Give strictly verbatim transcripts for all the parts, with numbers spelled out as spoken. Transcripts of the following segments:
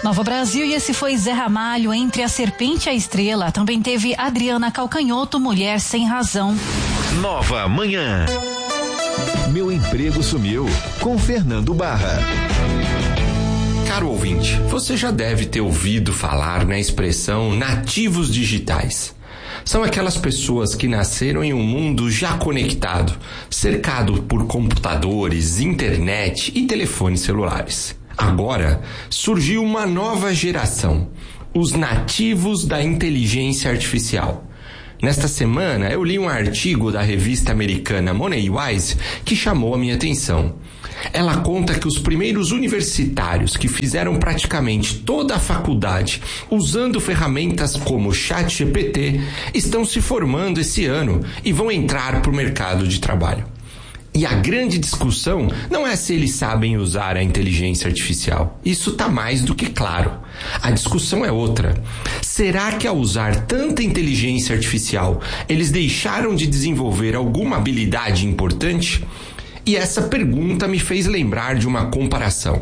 Nova Brasil, e esse foi Zé Ramalho, Entre a Serpente e a Estrela. Também teve Adriana Calcanhoto, Mulher Sem Razão. Nova Manhã. Meu Emprego Sumiu, com Fernando Barra. Caro ouvinte, você já deve ter ouvido falar na expressão nativos digitais. São aquelas pessoas que nasceram em um mundo já conectado, cercado por computadores, internet e telefones celulares. Agora, surgiu uma nova geração, os nativos da inteligência artificial. Nesta semana, eu li um artigo da revista americana Moneywise que chamou a minha atenção. Ela conta que os primeiros universitários que fizeram praticamente toda a faculdade usando ferramentas como ChatGPT estão se formando esse ano e vão entrar para o mercado de trabalho. E a grande discussão não é se eles sabem usar a inteligência artificial. Isso está mais do que claro. A discussão é outra. Será que ao usar tanta inteligência artificial, eles deixaram de desenvolver alguma habilidade importante? E essa pergunta me fez lembrar de uma comparação.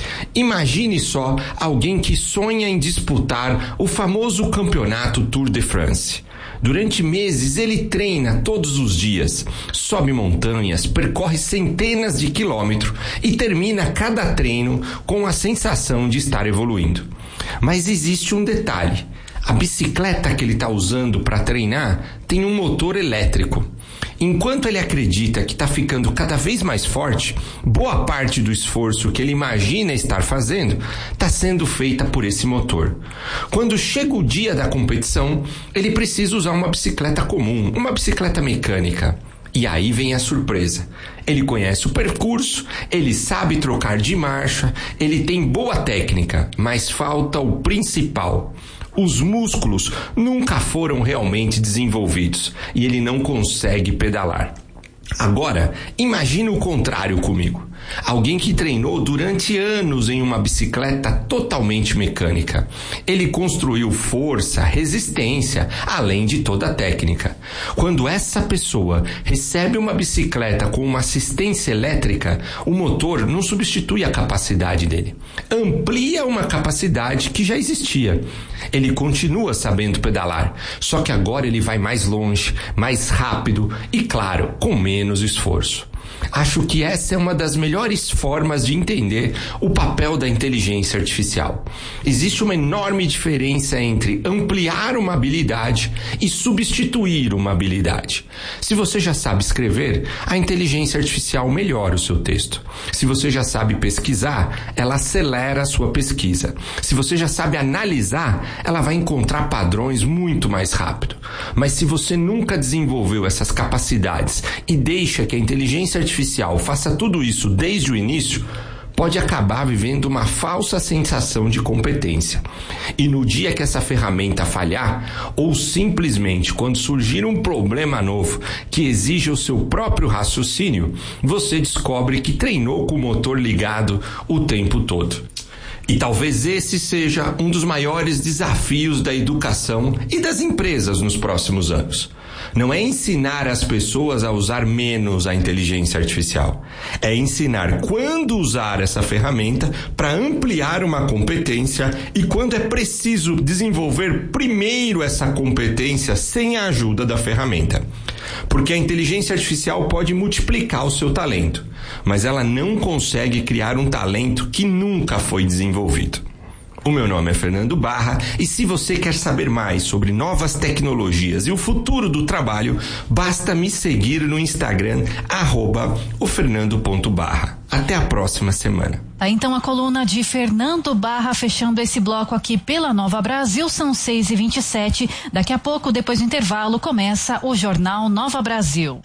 Imagine só alguém que sonha em disputar o famoso campeonato Tour de France. Durante meses ele treina todos os dias, sobe montanhas, percorre centenas de quilômetros e termina cada treino com a sensação de estar evoluindo. Mas existe um detalhe: a bicicleta que ele está usando para treinar tem um motor elétrico. Enquanto ele acredita que está ficando cada vez mais forte, boa parte do esforço que ele imagina estar fazendo está sendo feita por esse motor. Quando chega o dia da competição, ele precisa usar uma bicicleta comum, uma bicicleta mecânica. E aí vem a surpresa. Ele conhece o percurso, ele sabe trocar de marcha, ele tem boa técnica, mas falta o principal. Os músculos nunca foram realmente desenvolvidos e ele não consegue pedalar. Agora, imagine o contrário comigo. Alguém que treinou durante anos em uma bicicleta totalmente mecânica. Ele construiu força, resistência, além de toda a técnica. Quando essa pessoa recebe uma bicicleta com uma assistência elétrica, o motor não substitui a capacidade dele. Amplia uma capacidade que já existia. Ele continua sabendo pedalar, só que agora ele vai mais longe, mais rápido e, claro, com menos esforço. Acho que essa é uma das melhores formas de entender o papel da inteligência artificial. Existe uma enorme diferença entre ampliar uma habilidade e substituir uma habilidade. Se você já sabe escrever, a inteligência artificial melhora o seu texto. Se você já sabe pesquisar, ela acelera a sua pesquisa. Se você já sabe analisar, ela vai encontrar padrões muito mais rápido. Mas se você nunca desenvolveu essas capacidades e deixa que a inteligência artificial faça tudo isso desde o início, pode acabar vivendo uma falsa sensação de competência. E no dia que essa ferramenta falhar, ou simplesmente quando surgir um problema novo que exija o seu próprio raciocínio, você descobre que treinou com o motor ligado o tempo todo. E talvez esse seja um dos maiores desafios da educação e das empresas nos próximos anos. Não é ensinar as pessoas a usar menos a inteligência artificial. É ensinar quando usar essa ferramenta para ampliar uma competência e quando é preciso desenvolver primeiro essa competência sem a ajuda da ferramenta. Porque a inteligência artificial pode multiplicar o seu talento, mas ela não consegue criar um talento que nunca foi desenvolvido. O meu nome é Fernando Barra e se você quer saber mais sobre novas tecnologias e o futuro do trabalho, basta me seguir no Instagram, arroba o fernando ponto barra. Até a próxima semana. Tá, então a coluna de Fernando Barra fechando esse bloco aqui pela Nova Brasil, são seis e vinte e sete. Daqui a pouco, depois do intervalo, começa o Jornal Nova Brasil.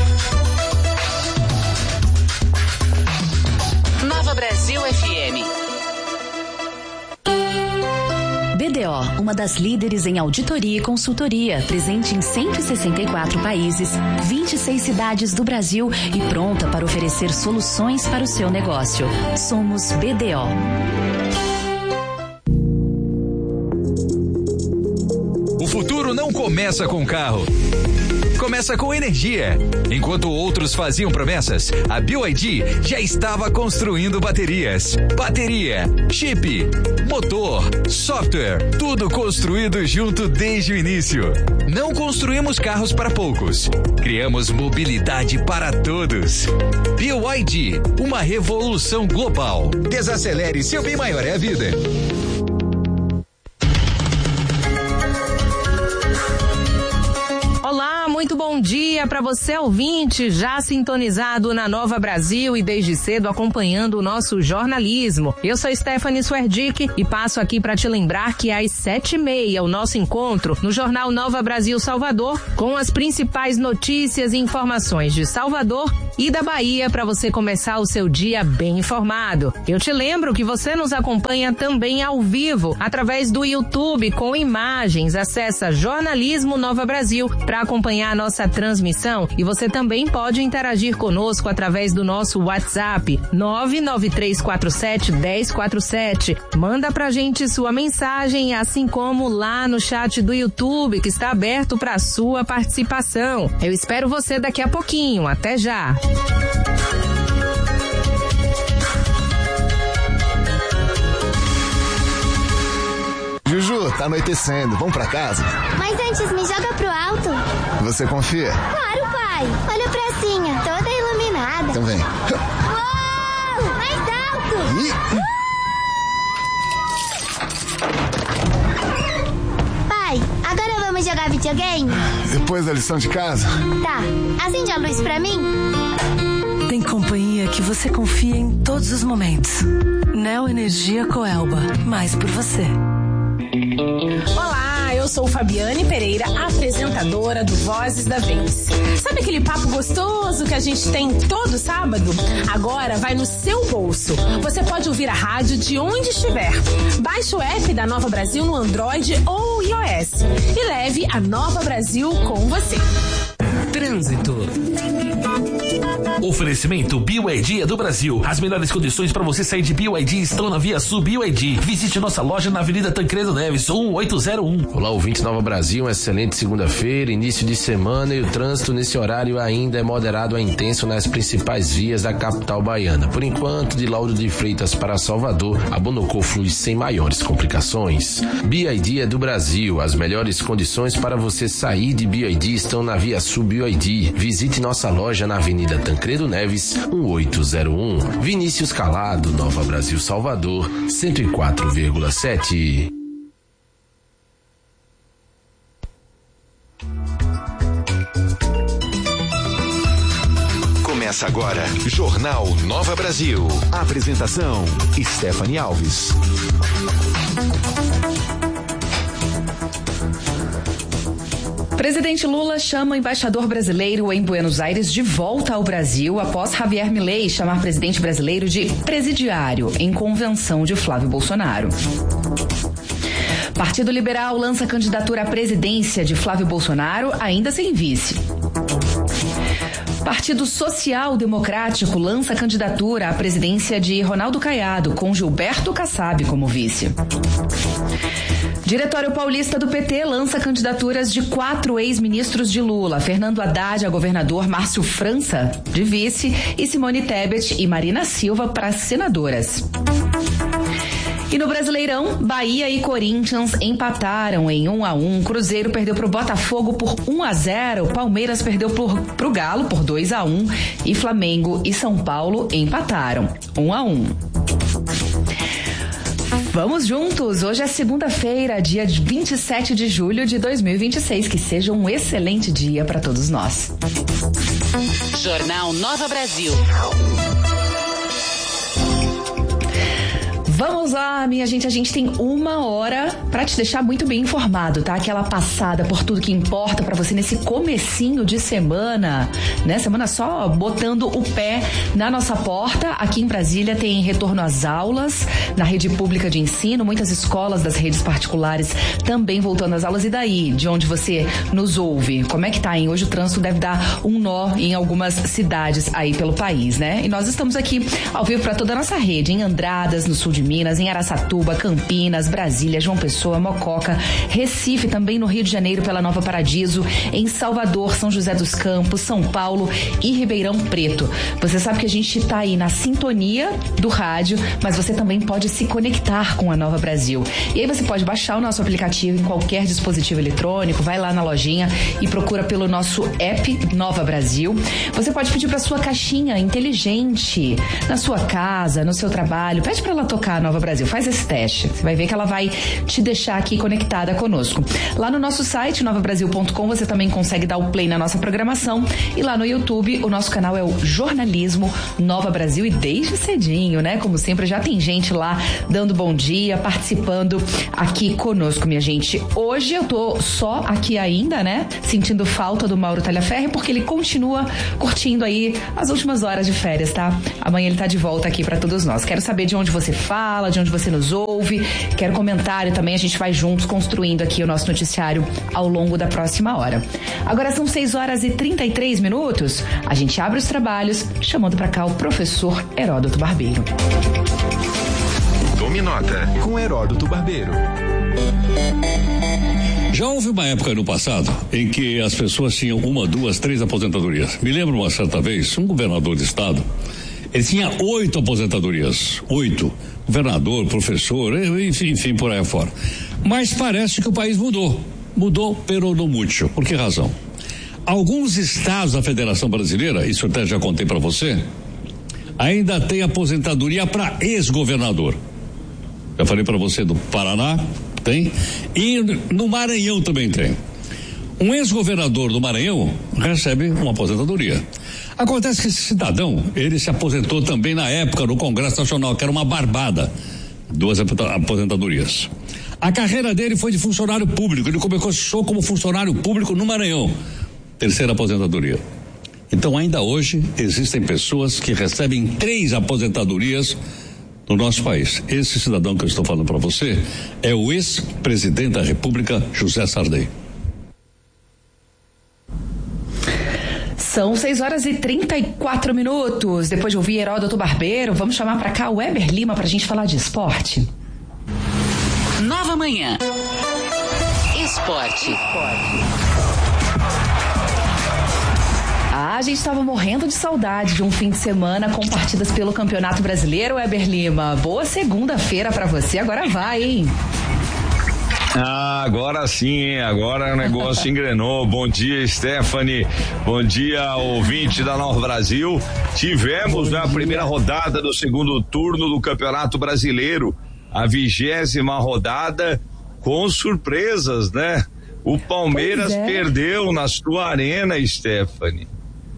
Nova Brasil F M. B D O, uma das líderes em auditoria e consultoria, presente em cento e sessenta e quatro países, vinte e seis cidades do Brasil e pronta para oferecer soluções para o seu negócio. Somos B D O. O futuro não começa com carro. começa com energia. Enquanto outros faziam promessas, a B Y D já estava construindo baterias. Bateria, chip, motor, software, tudo construído junto desde o início. Não construímos carros para poucos. Criamos mobilidade para todos. B Y D, uma revolução global. Desacelere, seu bem maior é a vida. Olá, muito bom dia para você ouvinte, já sintonizado na Nova Brasil e desde cedo acompanhando o nosso jornalismo. Eu sou Stephanie Swerdick e passo aqui para te lembrar que às sete e meia o nosso encontro no Jornal Nova Brasil Salvador com as principais notícias e informações de Salvador e da Bahia para você começar o seu dia bem informado. Eu te lembro que você nos acompanha também ao vivo através do YouTube com imagens. Acessa Jornalismo Nova Brasil para acompanhar a nossa transmissão e você também pode interagir conosco através do nosso WhatsApp nove nove três quatro sete um zero quatro sete. Manda pra gente sua mensagem, assim como lá no chat do YouTube que está aberto para sua participação. Eu espero você daqui a pouquinho. Até já! Juju, tá anoitecendo, vamos pra casa? Mas antes me joga pro alto. Você confia? Claro, pai. Olha a pracinha, toda iluminada. Então vem. Uou! Mais alto! Ih. Pai, agora vamos jogar videogame? Depois da lição de casa? Tá. Acende a luz pra mim? Tem companhia que você confia em todos os momentos. Neo Energia Coelba. Mais por você. Olá, eu sou Fabiane Pereira, apresentadora do Vozes da Vez. Sabe aquele papo gostoso que a gente tem todo sábado? Agora vai no seu bolso. Você pode ouvir a rádio de onde estiver. Baixe o app da Nova Brasil no Android ou iOS e leve a Nova Brasil com você. Trânsito. Oferecimento B Y D é do Brasil. As melhores condições para você sair de B Y D estão na Via Sul B Y D. Visite nossa loja na Avenida Tancredo Neves, um oito zero um. Olá, ouvinte Nova Brasil, uma excelente segunda-feira, início de semana, e o trânsito nesse horário ainda é moderado a intenso nas principais vias da capital baiana. Por enquanto, de Lauro de Freitas para Salvador, a Bonocô flui sem maiores complicações. B Y D é do Brasil. As melhores condições para você sair de B Y D estão na Via Sul B Y D. Visite nossa loja na Avenida Tancredo Neves, um oito zero um. Vinícius Calado, Nova Brasil Salvador, cento e quatro vírgula sete. Começa agora, Jornal Nova Brasil. Apresentação, Stephanie Alves. Presidente Lula chama o embaixador brasileiro em Buenos Aires de volta ao Brasil após Javier Milei chamar presidente brasileiro de presidiário em convenção de Flávio Bolsonaro. Partido Liberal lança candidatura à presidência de Flávio Bolsonaro, ainda sem vice. Partido Social Democrático lança candidatura à presidência de Ronaldo Caiado, com Gilberto Kassab como vice. Diretório Paulista do P T lança candidaturas de quatro ex-ministros de Lula: Fernando Haddad a governador, Márcio França de vice e Simone Tebet e Marina Silva para senadoras. E no Brasileirão, Bahia e Corinthians empataram em um a um. Cruzeiro perdeu para o Botafogo por um a zero. Palmeiras perdeu para o Galo por dois a um. E Flamengo e São Paulo empataram um a um. Vamos juntos, hoje é segunda-feira, dia vinte e sete de julho de dois mil e vinte e seis. Que seja um excelente dia para todos nós. Jornal Nova Brasil. Vamos lá, minha gente, a gente tem uma hora pra te deixar muito bem informado, tá? Aquela passada por tudo que importa pra você nesse comecinho de semana, né? Semana só botando o pé na nossa porta. Aqui em Brasília tem retorno às aulas na rede pública de ensino, muitas escolas das redes particulares também voltando às aulas. E daí, de onde você nos ouve? Como é que tá, hein? Hoje o trânsito deve dar um nó em algumas cidades aí pelo país, né? E nós estamos aqui ao vivo pra toda a nossa rede, em Andradas, no sul de Minas, em Araçatuba, Araçatuba, Campinas, Brasília, João Pessoa, Mococa, Recife, também no Rio de Janeiro pela Nova Paradiso, em Salvador, São José dos Campos, São Paulo e Ribeirão Preto. Você sabe que a gente está aí na sintonia do rádio, mas você também pode se conectar com a Nova Brasil. E aí você pode baixar o nosso aplicativo em qualquer dispositivo eletrônico, vai lá na lojinha e procura pelo nosso app Nova Brasil. Você pode pedir para sua caixinha inteligente na sua casa, no seu trabalho, pede para ela tocar a Nova Brasil, faz esse teste. Você vai ver que ela vai te deixar aqui conectada conosco. Lá no nosso site, nova brasil ponto com, você também consegue dar o play na nossa programação. E lá no YouTube, o nosso canal é o Jornalismo Nova Brasil. E desde cedinho, né? Como sempre, já tem gente lá dando bom dia, participando aqui conosco, minha gente. Hoje eu tô só aqui ainda, né? Sentindo falta do Mauro Talhaferri, porque ele continua curtindo aí as últimas horas de férias, tá? Amanhã ele tá de volta aqui para todos nós. Quero saber de onde você fala, de onde você nos ouve. Quero comentário também. A gente vai juntos construindo aqui o nosso noticiário ao longo da próxima hora. Agora são seis horas e trinta e três minutos. A gente abre os trabalhos chamando para cá o professor Heródoto Barbeiro. Tome nota com Heródoto Barbeiro. Já houve uma época no passado em que as pessoas tinham uma, duas, três aposentadorias. Me lembro uma certa vez, um governador de estado, ele tinha oito aposentadorias. Oito. Governador, professor, enfim, enfim, por aí afora. Mas parece que o país mudou. Mudou, pero no mucho. Por que razão? Alguns estados da Federação Brasileira, isso eu até já contei para você, ainda tem aposentadoria para ex-governador. Já falei para você do Paraná, tem, e no Maranhão também tem. Um ex-governador do Maranhão recebe uma aposentadoria. Acontece que esse cidadão, ele se aposentou também na época no Congresso Nacional, que era uma barbada, duas aposentadorias. A carreira dele foi de funcionário público, ele começou como funcionário público no Maranhão, terceira aposentadoria. Então ainda hoje existem pessoas que recebem três aposentadorias no nosso país. Esse cidadão que eu estou falando para você é o ex-presidente da República, José Sarney. São seis horas e trinta e quatro minutos. Depois de ouvir Heródoto Barbeiro, vamos chamar para cá o Weber Lima para a gente falar de esporte. Nova Manhã. Esporte. Ah, a gente estava morrendo de saudade de um fim de semana com partidas pelo Campeonato Brasileiro, Weber Lima. Boa segunda-feira para você, agora vai, hein? Ah, agora sim, hein? Agora o negócio engrenou. Bom dia, Stephanie. Bom dia, ouvinte da Nova Brasil. Tivemos na primeira rodada do segundo turno do Campeonato Brasileiro, a vigésima rodada, com surpresas, né? O Palmeiras é. perdeu na sua arena, Stephanie.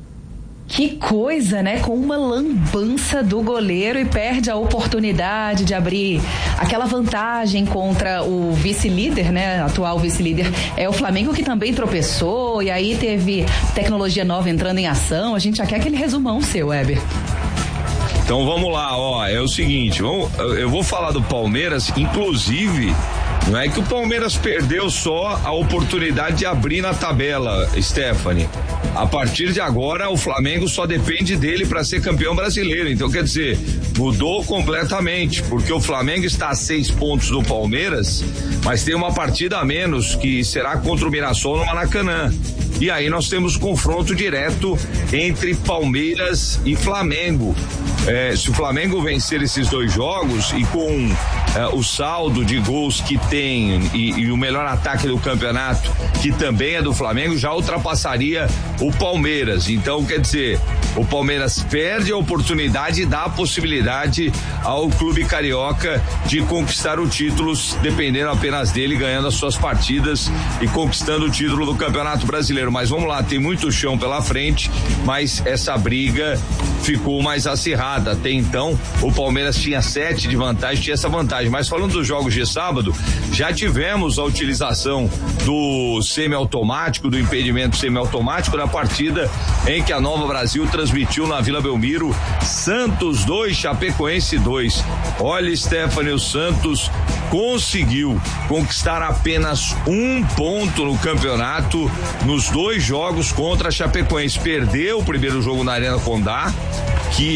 Que coisa, né? Com uma lambança do goleiro e perde a oportunidade de abrir aquela vantagem contra o vice-líder, né? Atual vice-líder é o Flamengo, que também tropeçou, e aí teve tecnologia nova entrando em ação. A gente já quer aquele resumão seu, Weber. Então vamos lá, ó, é o seguinte, vamos, eu vou falar do Palmeiras, inclusive, não é que o Palmeiras perdeu só a oportunidade de abrir na tabela, Stephanie. A partir de agora, o Flamengo só depende dele para ser campeão brasileiro. Então, quer dizer, mudou completamente, porque o Flamengo está a seis pontos do Palmeiras, mas tem uma partida a menos, que será contra o Mirassol no Maracanã. E aí nós temos confronto direto entre Palmeiras e Flamengo. É, se o Flamengo vencer esses dois jogos e com é, o saldo de gols que tem e, e o melhor ataque do campeonato, que também é do Flamengo, já ultrapassaria o Palmeiras. Então, quer dizer, o Palmeiras perde a oportunidade e dá a possibilidade ao clube carioca de conquistar o título, dependendo apenas dele, ganhando as suas partidas e conquistando o título do Campeonato Brasileiro. Mas vamos lá, tem muito chão pela frente, mas essa briga ficou mais acirrada. Até então, o Palmeiras tinha sete de vantagem, tinha essa vantagem. Mas falando dos jogos de sábado, já tivemos a utilização do semiautomático, do impedimento semiautomático na partida em que a Nova Brasil transmitiu na Vila Belmiro, Santos dois, Chapecoense dois. Olha, Stephanie, o Santos conseguiu conquistar apenas um ponto no campeonato nos dois jogos contra a Chapecoense. Perdeu o primeiro jogo na Arena Condá, que é a,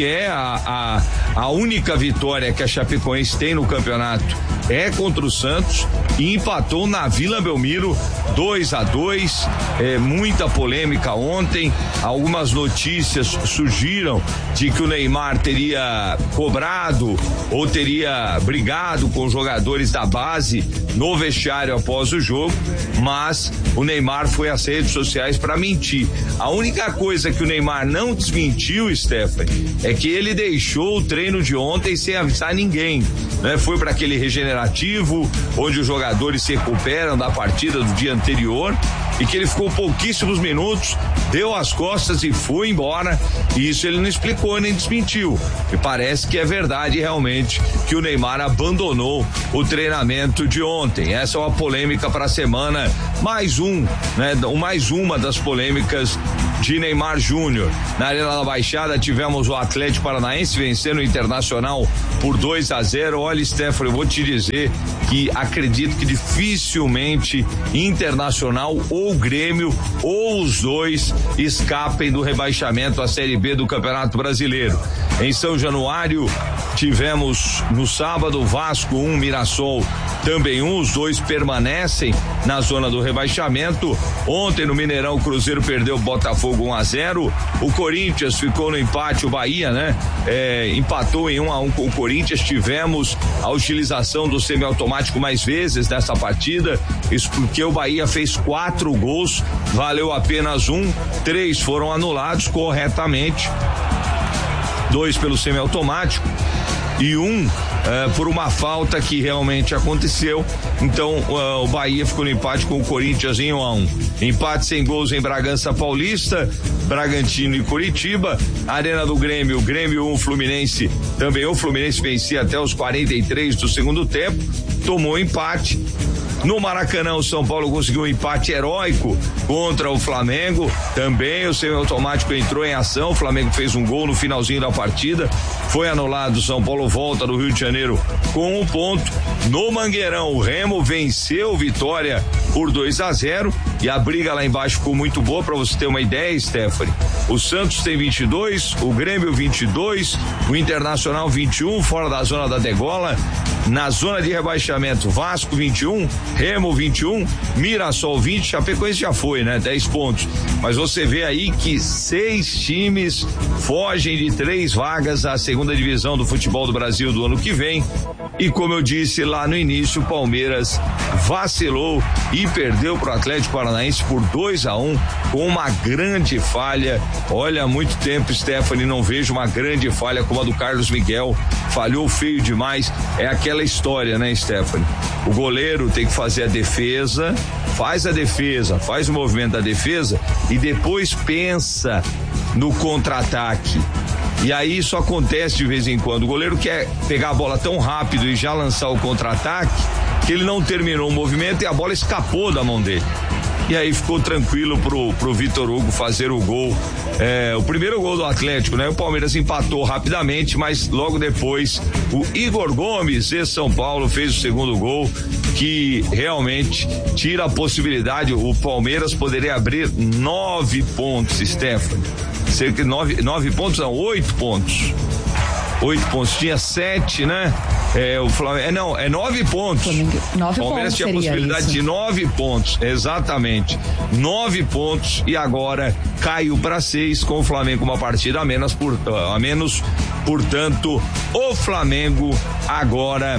a, a, a única vitória que a Chapecoense tem no campeonato é contra o Santos e empatou na Vila Belmiro dois a dois. É, muita polêmica ontem, algumas notícias surgiram de que o Neymar teria cobrado ou teria brigado com jogadores da base no vestiário após o jogo, mas o Neymar foi às redes sociais para mentir. A única coisa que o Neymar não desmentiu, Stephanie, é que ele deixou o treino de ontem sem avisar ninguém, né? Foi para aquele regenerativo onde os jogadores se recuperam da partida do dia anterior e que ele ficou pouquíssimos minutos, deu as costas e foi embora, e isso ele não explicou nem desmentiu. E parece que é verdade realmente que o Neymar abandonou o treinamento de ontem. Essa é uma polêmica para a semana, mais um, né? Mais uma das polêmicas de Neymar Júnior. Na Arena da Baixada tivemos o Atlético Paranaense vencendo o Internacional por dois a zero. Olha, Stephanie, eu vou te dizer que acredito que dificilmente Internacional ou Grêmio ou os dois escapem do rebaixamento à Série B do Campeonato Brasileiro. Em São Januário tivemos no sábado Vasco um, Mirassol também um, os dois permanecem na zona do rebaixamento. Ontem no Mineirão o Cruzeiro perdeu o Botafogo um a zero, o Corinthians ficou no empate, o Bahia, né? É, empatou em um a um com o Corinthians. Tivemos a utilização do semiautomático mais vezes nessa partida, isso porque o Bahia fez quatro gols, valeu apenas um, três foram anulados corretamente, dois pelo semiautomático e um uh, por uma falta que realmente aconteceu. Então uh, o Bahia ficou no empate com o Corinthians em um a um. Empate sem gols em Bragança Paulista, Bragantino e Curitiba. Arena do Grêmio, Grêmio um, Fluminense também. O Fluminense vencia até os quarenta e três do segundo tempo, tomou empate. No Maracanã, o São Paulo conseguiu um empate heróico contra o Flamengo. Também o semiautomático entrou em ação. O Flamengo fez um gol no finalzinho da partida. Foi anulado. O São Paulo volta do Rio de Janeiro com um ponto. No Mangueirão, o Remo venceu Vitória por dois a zero. E a briga lá embaixo ficou muito boa, para você ter uma ideia, Stephanie. O Santos tem vinte e dois, o Grêmio vinte e dois, o Internacional vinte e um, fora da zona da degola. Na zona de rebaixamento, Vasco vinte e um, Remo vinte e um, Mirassol vinte, Chapecoense já foi, né? dez pontos. Mas você vê aí que seis times fogem de três vagas à segunda divisão do futebol do Brasil do ano que vem. E como eu disse lá no início, o Palmeiras vacilou e perdeu para o Atlético Paranaense por dois a um, com uma grande falha. Olha, há muito tempo, Stephanie, não vejo uma grande falha como a do Carlos Miguel. Falhou feio demais. É aquela história, né, Stephanie? O goleiro tem que fazer a defesa, faz a defesa, faz o movimento da defesa e depois pensa no contra-ataque. E aí isso acontece de vez em quando. O goleiro quer pegar a bola tão rápido e já lançar o contra-ataque que ele não terminou o movimento e a bola escapou da mão dele. E aí ficou tranquilo pro, pro Vitor Hugo fazer o gol, é, o primeiro gol do Atlético, né? O Palmeiras empatou rapidamente, mas logo depois o Igor Gomes, ex-São Paulo, fez o segundo gol, que realmente tira a possibilidade. O Palmeiras poderia abrir nove pontos, Stephanie. Cerca de nove, nove pontos, não, oito pontos. Oito pontos, tinha sete, né? É, o Flamengo, é, não, é nove pontos. Nove o Palmeiras pontos tinha a possibilidade isso. de nove pontos, exatamente. Nove pontos e agora caiu para seis com o Flamengo uma partida a menos, por, a menos. Portanto, o Flamengo agora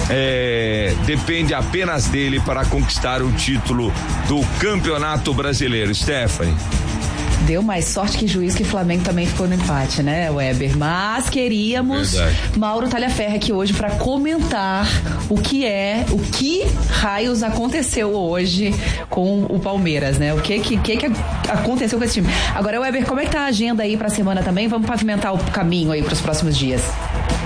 é, depende apenas dele para conquistar o título do Campeonato Brasileiro. Stephanie. Deu mais sorte que juiz que o Flamengo também ficou no empate, né, Weber? Mas queríamos Verdade. Mauro Talhaferra aqui hoje para comentar o que é, o que raios aconteceu hoje com o Palmeiras, né? O que que, que, que aconteceu com esse time? Agora, Weber, como é que tá a agenda aí pra semana também? Vamos pavimentar o caminho aí pros próximos dias.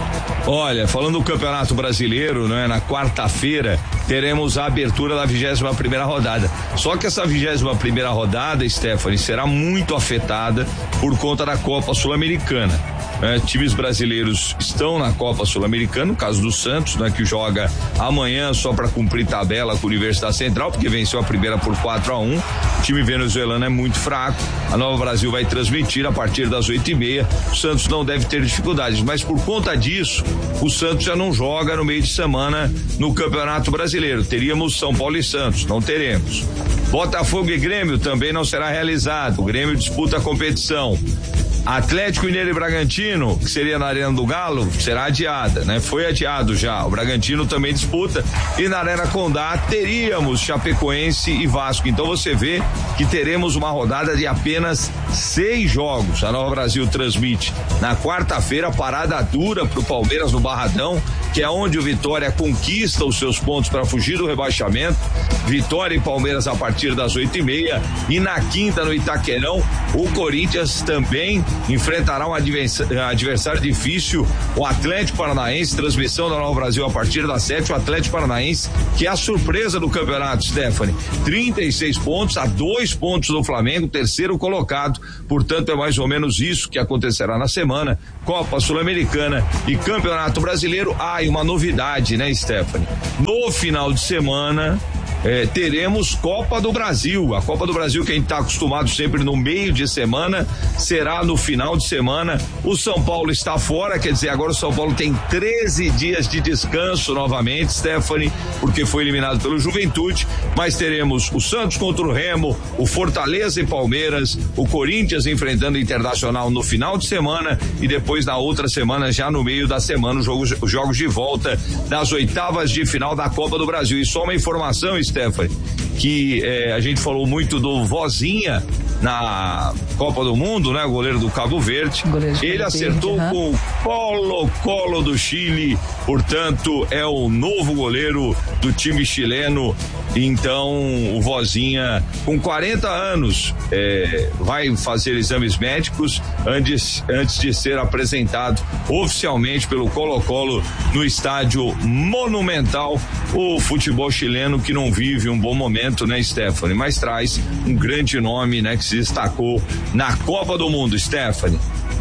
Olha, falando do Campeonato Brasileiro, né, na quarta-feira teremos a abertura da vigésima primeira rodada. Só que essa vigésima primeira rodada, Stephanie, será muito afetada por conta da Copa Sul-Americana. É, times brasileiros estão na Copa Sul-Americana, no caso do Santos, né, que joga amanhã só para cumprir tabela com a Universidade Central, porque venceu a primeira por quatro a um. O time venezuelano é muito fraco. A Nova Brasil vai transmitir a partir das oito e meia. O Santos não deve ter dificuldades, mas por conta disso, o Santos já não joga no meio de semana no Campeonato Brasileiro. Teríamos São Paulo e Santos, não teremos. Botafogo e Grêmio também não será realizado. O Grêmio disputa a competição. Atlético Mineiro e Bragantino, que seria na Arena do Galo, será adiada, né? Foi adiado já. O Bragantino também disputa. E na Arena Condá teríamos Chapecoense e Vasco. Então você vê que teremos uma rodada de apenas seis jogos. A Nova Brasil transmite na quarta-feira, parada dura pro Palmeiras no Barradão, que é onde o Vitória conquista os seus pontos para fugir do rebaixamento. Vitória e Palmeiras a partir das oito e meia. E na quinta, no Itaquerão, o Corinthians também enfrentará um adversário difícil, o Atlético Paranaense. Transmissão da Nova Brasil a partir das sete. O Atlético Paranaense, que é a surpresa do campeonato, Stephanie, trinta e seis pontos, a dois pontos do Flamengo, terceiro colocado. Portanto, é mais ou menos isso que acontecerá na semana. Copa Sul-Americana e Campeonato Brasileiro. Ah, e uma novidade, né, Stephanie? No final de semana, É, teremos Copa do Brasil. A Copa do Brasil, que a gente está acostumado sempre no meio de semana, será no final de semana. O São Paulo está fora, quer dizer, agora o São Paulo tem treze dias de descanso novamente, Stephanie, porque foi eliminado pelo Juventude. Mas teremos o Santos contra o Remo, o Fortaleza e Palmeiras, o Corinthians enfrentando o Internacional no final de semana e depois na outra semana, já no meio da semana, os jogos, os jogos de volta das oitavas de final da Copa do Brasil. E só uma informação, Stephanie, que eh, a gente falou muito do Vozinha na Copa do Mundo, né? O goleiro do Cabo Verde. Ele acertou Verde, com o Colo-Colo do Chile, portanto é o novo goleiro do time chileno. Então o Vozinha, com quarenta anos, eh, vai fazer exames médicos antes, antes de ser apresentado oficialmente pelo Colo-Colo no estádio Monumental. O futebol chileno que não vive um bom momento, né, Stephanie? Mas traz um grande nome, né, que se destacou na Copa do Mundo, Stephanie.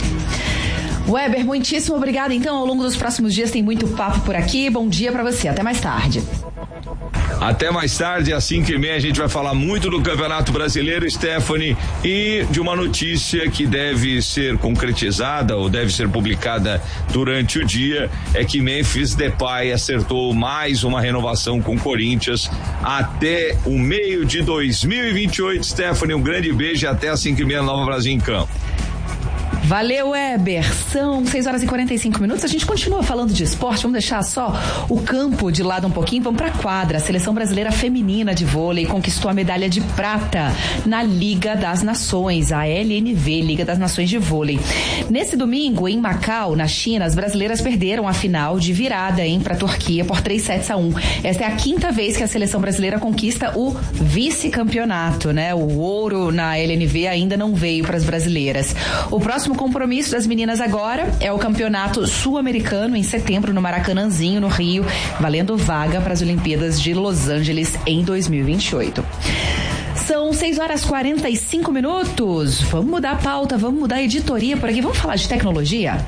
Weber, muitíssimo obrigada. Então, ao longo dos próximos dias tem muito papo por aqui. Bom dia pra você. Até mais tarde. Até mais tarde, às cinco e meia, a gente vai falar muito do Campeonato Brasileiro, Stephanie, e de uma notícia que deve ser concretizada ou deve ser publicada durante o dia, é que Memphis Depay acertou mais uma renovação com o Corinthians até o meio de dois mil e vinte e oito. Stephanie, um grande beijo e até às cinco e meia, Nova Brasil em campo. Valeu, Weber. São seis horas e quarenta e cinco minutos. A gente continua falando de esporte. Vamos deixar só o campo de lado um pouquinho. Vamos pra quadra. A seleção brasileira feminina de vôlei conquistou a medalha de prata na Liga das Nações, a L N V, Liga das Nações de Vôlei. Nesse domingo, em Macau, na China, as brasileiras perderam a final de virada, hein, pra Turquia por três sets a um. Esta é a quinta vez que a seleção brasileira conquista o vice-campeonato, né? O ouro na L N V ainda não veio para as brasileiras. O próximo compromisso das meninas agora é o Campeonato Sul-Americano em setembro no Maracanãzinho, no Rio, valendo vaga para as Olimpíadas de Los Angeles em dois mil e vinte e oito. São seis horas e quarenta e cinco minutos. Vamos mudar a pauta, vamos mudar a editoria por aqui. Vamos falar de tecnologia?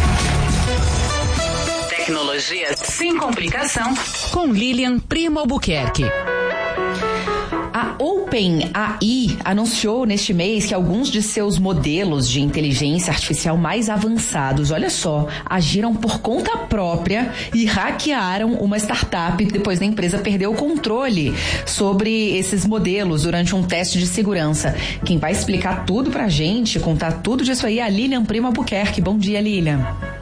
Tecnologia sem complicação com Lilian Primo Albuquerque. A OpenAI anunciou neste mês que alguns de seus modelos de inteligência artificial mais avançados, olha só, agiram por conta própria e hackearam uma startup depois da empresa perdeu o controle sobre esses modelos durante um teste de segurança. Quem vai explicar tudo pra gente, contar tudo disso aí é a Lilian Primo Albuquerque. Bom dia, Lilian.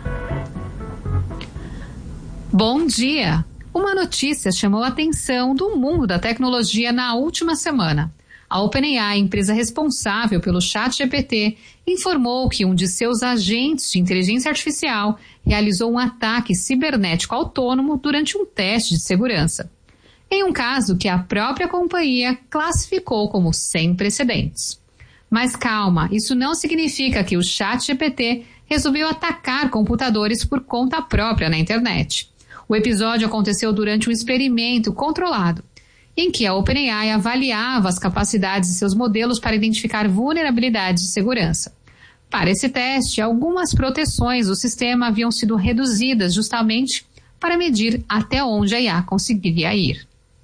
Bom dia. Uma notícia chamou a atenção do mundo da tecnologia na última semana. A OpenAI, empresa responsável pelo ChatGPT, informou que um de seus agentes de inteligência artificial realizou um ataque cibernético autônomo durante um teste de segurança, em um caso que a própria companhia classificou como sem precedentes. Mas calma, isso não significa que o ChatGPT resolveu atacar computadores por conta própria na internet. O episódio aconteceu durante um experimento controlado, em que a OpenAI avaliava as capacidades de seus modelos para identificar vulnerabilidades de segurança. Para esse teste, algumas proteções do sistema haviam sido reduzidas justamente para medir até onde a I A conseguiria ir.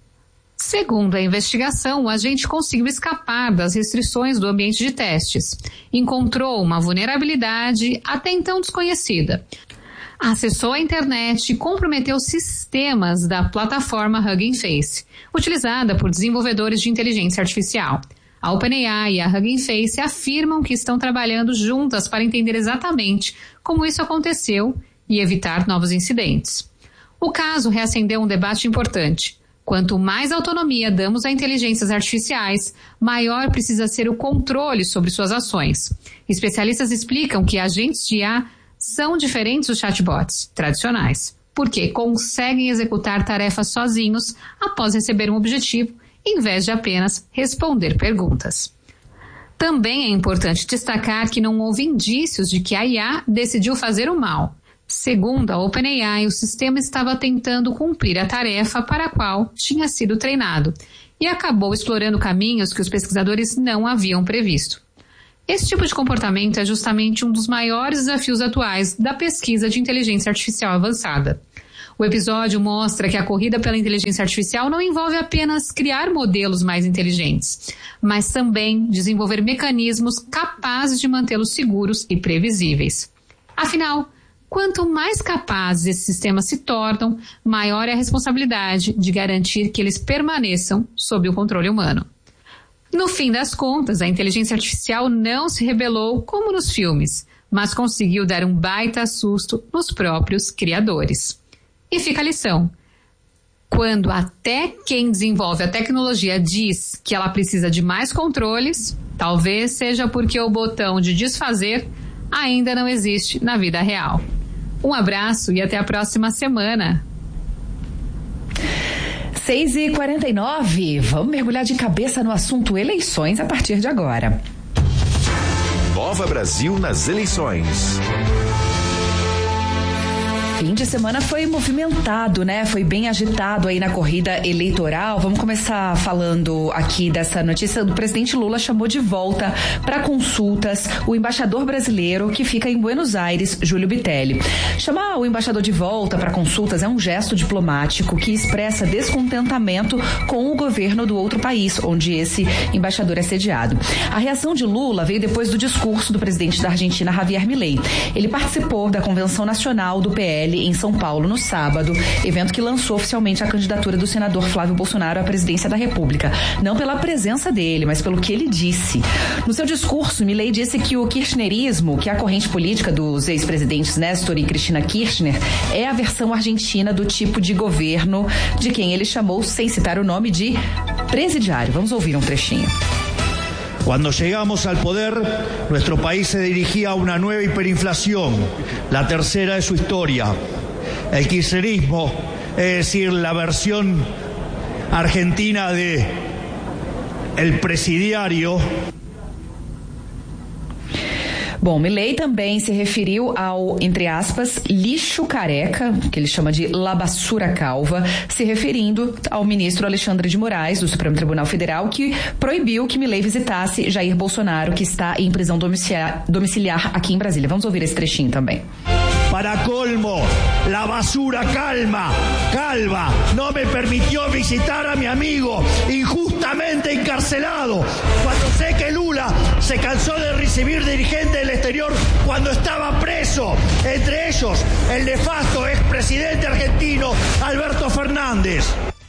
Segundo a investigação, o agente conseguiu escapar das restrições do ambiente de testes. Encontrou uma vulnerabilidade até então desconhecida. Acessou a internet e comprometeu sistemas da plataforma Hugging Face, utilizada por desenvolvedores de inteligência artificial. A OpenAI e a Hugging Face afirmam que estão trabalhando juntas para entender exatamente como isso aconteceu e evitar novos incidentes. O caso reacendeu um debate importante. Quanto mais autonomia damos a inteligências artificiais, maior precisa ser o controle sobre suas ações. Especialistas explicam que agentes de I A são diferentes dos chatbots tradicionais, porque conseguem executar tarefas sozinhos após receber um objetivo, em vez de apenas responder perguntas. Também é importante destacar que não houve indícios de que a I A decidiu fazer o mal. Segundo a OpenAI, o sistema estava tentando cumprir a tarefa para a qual tinha sido treinado e acabou explorando caminhos que os pesquisadores não haviam previsto. Esse tipo de comportamento é justamente um dos maiores desafios atuais da pesquisa de inteligência artificial avançada. O episódio mostra que a corrida pela inteligência artificial não envolve apenas criar modelos mais inteligentes, mas também desenvolver mecanismos capazes de mantê-los seguros e previsíveis. Afinal, quanto mais capazes esses sistemas se tornam, maior é a responsabilidade de garantir que eles permaneçam sob o controle humano. No fim das contas, a inteligência artificial não se rebelou como nos filmes, mas conseguiu dar um baita susto nos próprios criadores. E fica a lição. Quando até quem desenvolve a tecnologia diz que ela precisa de mais controles, talvez seja porque o botão de desfazer ainda não existe na vida real. Um abraço e até a próxima semana. seis e quarenta e nove, vamos mergulhar de cabeça no assunto eleições a partir de agora. Nova Brasil nas eleições. Fim de semana foi movimentado, né? Foi bem agitado aí na corrida eleitoral. Vamos começar falando aqui dessa notícia. O presidente Lula chamou de volta para consultas o embaixador brasileiro que fica em Buenos Aires, Júlio Bitelli. Chamar o embaixador de volta para consultas é um gesto diplomático que expressa descontentamento com o governo do outro país, onde esse embaixador é sediado. A reação de Lula veio depois do discurso do presidente da Argentina, Javier Milei. Ele participou da Convenção Nacional do P L em São Paulo no sábado, evento que lançou oficialmente a candidatura do senador Flávio Bolsonaro à presidência da República. Não pela presença dele, mas pelo que ele disse. No seu discurso, Milei disse que o kirchnerismo, que é a corrente política dos ex-presidentes Néstor e Cristina Kirchner, é a versão argentina do tipo de governo de quem ele chamou, sem citar o nome, de presidiário. Vamos ouvir um trechinho. Cuando llegamos al poder, nuestro país se dirigía a una nueva hiperinflación, la tercera de su historia. El kirchnerismo, es decir, la versión argentina de el presidiario. Bom, Milei também se referiu ao, entre aspas, lixo careca, que ele chama de la basura calva, se referindo ao ministro Alexandre de Moraes, do Supremo Tribunal Federal, que proibiu que Milei visitasse Jair Bolsonaro, que está em prisão domiciliar, domiciliar aqui em Brasília. Vamos ouvir esse trechinho também. Para colmo, la basura calma, calva, no me permitió visitar a mi amigo injustamente encarcelado. Cuando sé que Lula se cansó de recibir dirigentes del exterior cuando estaba preso, entre ellos el nefasto expresidente argentino Alberto Fernández.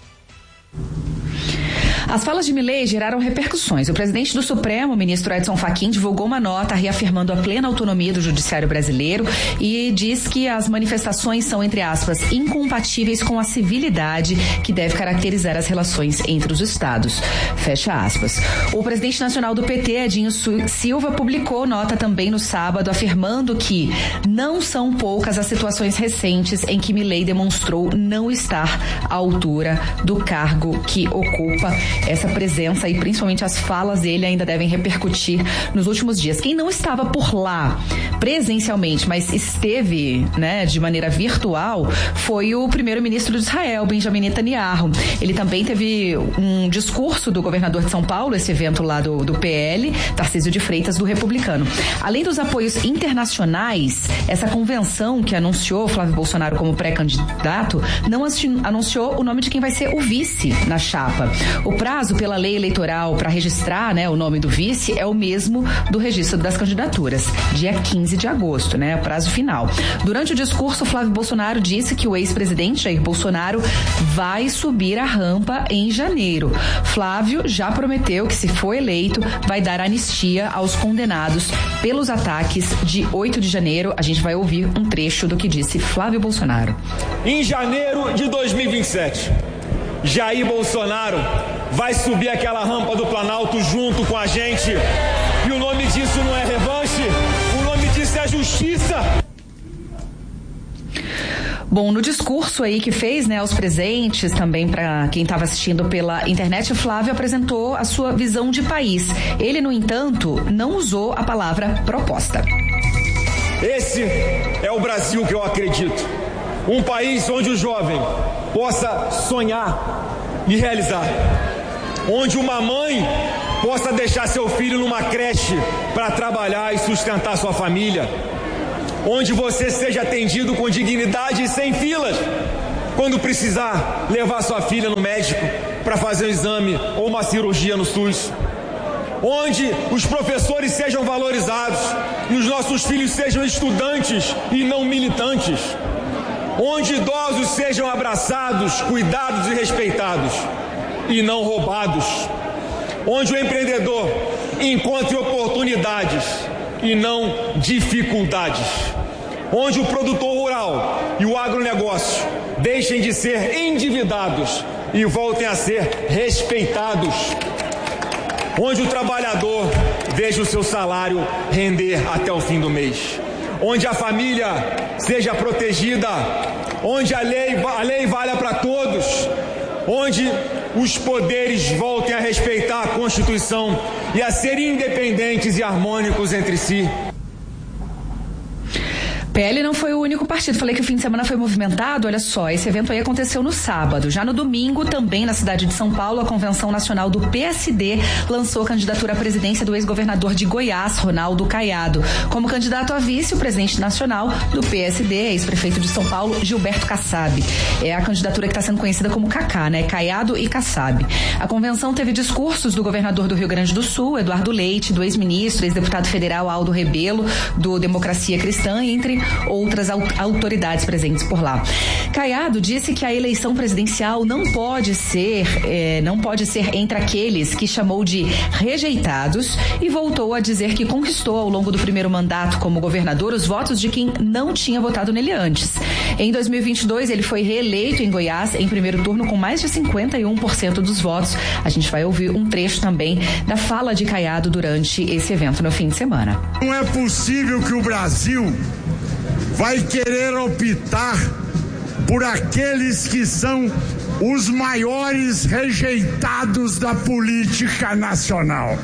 As falas de Milei geraram repercussões. O presidente do Supremo, o ministro Edson Fachin, divulgou uma nota reafirmando a plena autonomia do judiciário brasileiro e diz que as manifestações são, entre aspas, incompatíveis com a civilidade que deve caracterizar as relações entre os estados. Fecha aspas. O presidente nacional do P T, Edinho Silva, publicou nota também no sábado afirmando que não são poucas as situações recentes em que Milei demonstrou não estar à altura do cargo que ocupa essa presença e principalmente as falas dele ainda devem repercutir nos últimos dias. Quem não estava por lá presencialmente, mas esteve, né, de maneira virtual, foi o primeiro-ministro de Israel, Benjamin Netanyahu. Ele também teve um discurso do governador de São Paulo, esse evento lá do, do P L, Tarcísio de Freitas, do Republicano. Além dos apoios internacionais, essa convenção que anunciou Flávio Bolsonaro como pré-candidato não anunciou o nome de quem vai ser o vice na chapa. O prazo pela lei eleitoral para registrar, né, o nome do vice é o mesmo do registro das candidaturas, dia quinze de agosto, né, o prazo final. Durante o discurso, Flávio Bolsonaro disse que o ex-presidente Jair Bolsonaro vai subir a rampa em janeiro. Flávio já prometeu que, se for eleito, vai dar anistia aos condenados pelos ataques de oito de janeiro. A gente vai ouvir um trecho do que disse Flávio Bolsonaro. Em janeiro de dois mil e vinte e sete, Jair Bolsonaro vai subir aquela rampa do Planalto junto com a gente. E o nome disso não é revanche, o nome disso é justiça. Bom, no discurso aí que fez, né, aos presentes, também para quem estava assistindo pela internet, o Flávio apresentou a sua visão de país. Ele, no entanto, não usou a palavra proposta. Esse é o Brasil que eu acredito. Um país onde o jovem possa sonhar e realizar. Onde uma mãe possa deixar seu filho numa creche para trabalhar e sustentar sua família. Onde você seja atendido com dignidade e sem filas. Quando precisar levar sua filha no médico para fazer um exame ou uma cirurgia no SUS. Onde os professores sejam valorizados e os nossos filhos sejam estudantes e não militantes. Onde idosos sejam abraçados, cuidados e respeitados e não roubados. Onde o empreendedor encontre oportunidades e não dificuldades. Onde o produtor rural e o agronegócio deixem de ser endividados e voltem a ser respeitados. Onde o trabalhador veja o seu salário render até o fim do mês. Onde a família seja protegida. Onde a lei, a lei valha para todos. Onde os poderes voltem a respeitar a Constituição e a ser independentes e harmônicos entre si. P L não foi o único partido. Falei que o fim de semana foi movimentado. Olha só, esse evento aí aconteceu no sábado. Já no domingo, também na cidade de São Paulo, a Convenção Nacional do P S D lançou a candidatura à presidência do ex-governador de Goiás, Ronaldo Caiado. Como candidato a vice, o presidente nacional do P S D, ex-prefeito de São Paulo, Gilberto Kassab. É a candidatura que está sendo conhecida como Cacá, né? Caiado e Kassab. A convenção teve discursos do governador do Rio Grande do Sul, Eduardo Leite, do ex-ministro, ex-deputado federal Aldo Rebelo, do Democracia Cristã, entre outras autoridades presentes por lá. Caiado disse que a eleição presidencial não pode ser, eh, não pode ser entre aqueles que chamou de rejeitados e voltou a dizer que conquistou ao longo do primeiro mandato como governador os votos de quem não tinha votado nele antes. Em dois mil e vinte e dois, ele foi reeleito em Goiás em primeiro turno com mais de cinquenta e um por cento dos votos. A gente vai ouvir um trecho também da fala de Caiado durante esse evento no fim de semana. Não é possível que o Brasil vai querer optar por aqueles que são os maiores rejeitados da política nacional.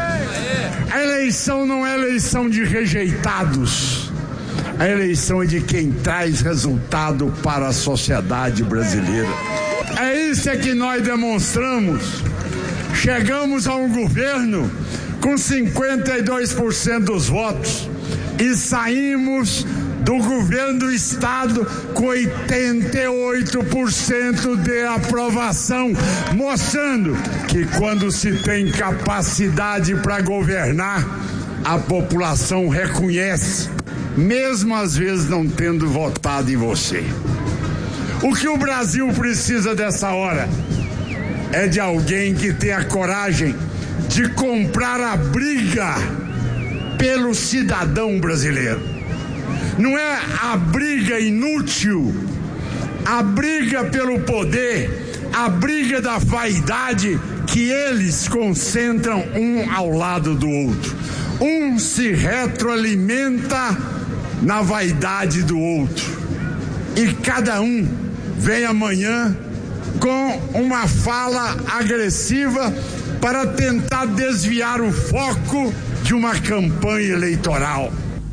A eleição não é eleição de rejeitados. A eleição é de quem traz resultado para a sociedade brasileira. É isso é que nós demonstramos. Chegamos a um governo com cinquenta e dois por cento dos votos e saímos do governo do estado com oitenta e oito por cento de aprovação, mostrando que quando se tem capacidade para governar, a população reconhece, mesmo às vezes não tendo votado em você. O que o Brasil precisa dessa hora é de alguém que tenha coragem de comprar a briga pelo cidadão brasileiro. Não é a briga inútil, a briga pelo poder, a briga da vaidade que eles concentram um ao lado do outro. Um se retroalimenta na vaidade do outro. E cada um vem amanhã com uma fala agressiva para tentar desviar o foco de uma campanha eleitoral.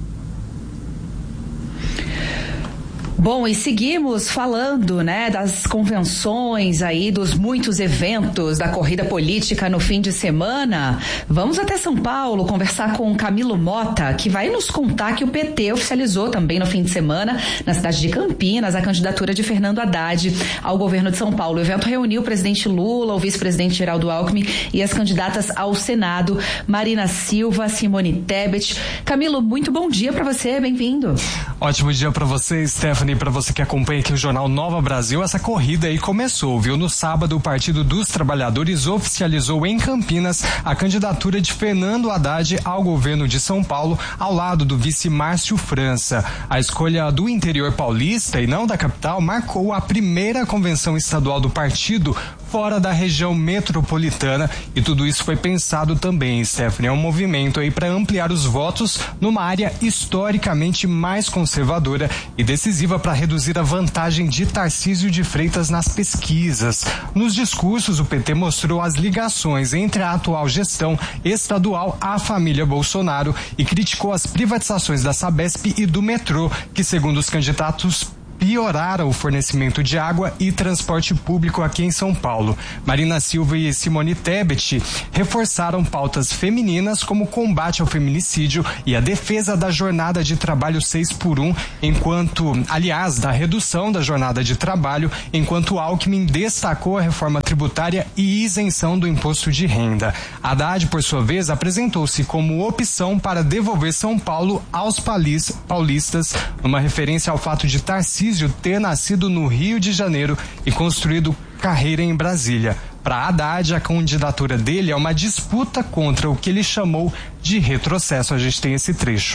Bom, e seguimos falando, né, das convenções aí, dos muitos eventos da corrida política no fim de semana. Vamos até São Paulo conversar com Camilo Mota, que vai nos contar que o P T oficializou também no fim de semana, na cidade de Campinas, a candidatura de Fernando Haddad ao governo de São Paulo. O evento reuniu o presidente Lula, o vice-presidente Geraldo Alckmin e as candidatas ao Senado, Marina Silva, Simone Tebet. Camilo, muito bom dia para você, bem-vindo. Ótimo dia para você, Stephanie. Para você que acompanha aqui o Jornal Nova Brasil, essa corrida aí começou, viu? No sábado, o Partido dos Trabalhadores oficializou em Campinas a candidatura de Fernando Haddad ao governo de São Paulo, ao lado do vice Márcio França. A escolha do interior paulista e não da capital marcou a primeira convenção estadual do partido fora da região metropolitana, e tudo isso foi pensado também, Stephanie, é um movimento aí para ampliar os votos numa área historicamente mais conservadora e decisiva para reduzir a vantagem de Tarcísio de Freitas nas pesquisas. Nos discursos, o P T mostrou as ligações entre a atual gestão estadual à família Bolsonaro e criticou as privatizações da Sabesp e do metrô, que, segundo os candidatos, pioraram o fornecimento de água e transporte público aqui em São Paulo. Marina Silva e Simone Tebet reforçaram pautas femininas como o combate ao feminicídio e a defesa da jornada de trabalho seis por um, enquanto, aliás, da redução da jornada de trabalho, enquanto Alckmin destacou a reforma tributária e isenção do imposto de renda. Haddad, por sua vez, apresentou-se como opção para devolver São Paulo aos paulistas, numa referência ao fato de Tarcísio ter nascido no Rio de Janeiro e construído carreira em Brasília. Para Haddad, a candidatura dele é uma disputa contra o que ele chamou de retrocesso. A gente tem esse trecho.